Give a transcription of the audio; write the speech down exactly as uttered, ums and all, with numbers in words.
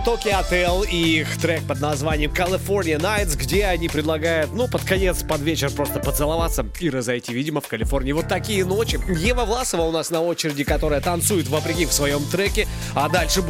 Tokyo Hotel и их трек под названием California Nights, где они предлагают, ну, под конец, под вечер просто поцеловаться и разойти, видимо, в Калифорнии. Вот такие ночи. Ева Власова у нас на очереди, которая танцует вопреки в своем треке, а дальше